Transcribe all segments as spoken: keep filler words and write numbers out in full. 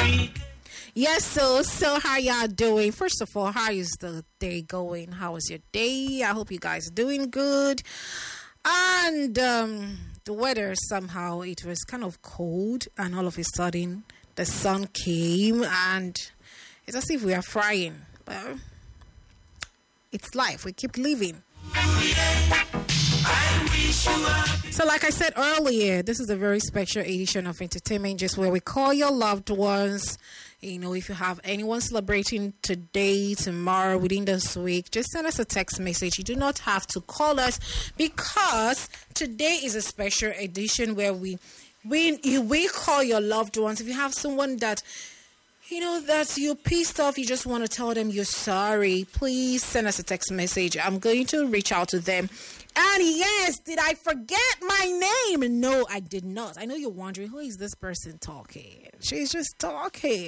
Yes, so so how y'all doing? First of all, how is the day going? How was your day? I hope you guys are doing good. And um, the weather, somehow it was kind of cold, and all of a sudden the sun came, and it's as if we are frying. But it's life. We keep living. So like I said earlier, this is a very special edition of Entertainment Just, where we call your loved ones. You know, if you have anyone celebrating today, tomorrow, within this week, just send us a text message. You do not have to call us, because today is a special edition where we we, we call your loved ones. If you have someone that, you know, that you're pissed off, you just want to tell them you're sorry, please send us a text message. I'm going to reach out to them. And yes, did I forget my name? No, I did not. I know you're wondering, who is this person talking? She's just talking.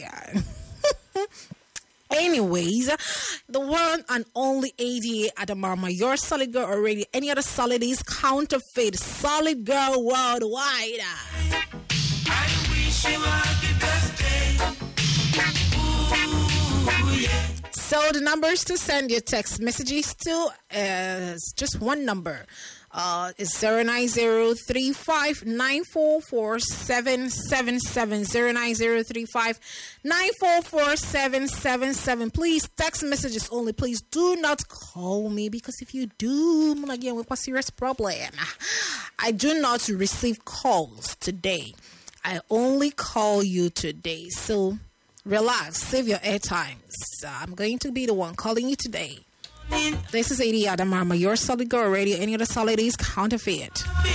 Anyways, the one and only A D A Adamarma, your solid girl already. Any other solid is counterfeit. Solid girl worldwide. I wish you happy birthday. Ooh, yeah. So the numbers to send your text messages to is just one number. Uh, it's zero nine zero three five nine four four seven seven seven. zero nine zero three five nine four four seven seven seven. Please, text messages only. Please do not call me, because if you do, again, we have a serious problem. I do not receive calls today. I only call you today. So relax, save your airtime. So I'm going to be the one calling you today. This is A D A Adamarma, your solid girl radio. Any other solid is counterfeit.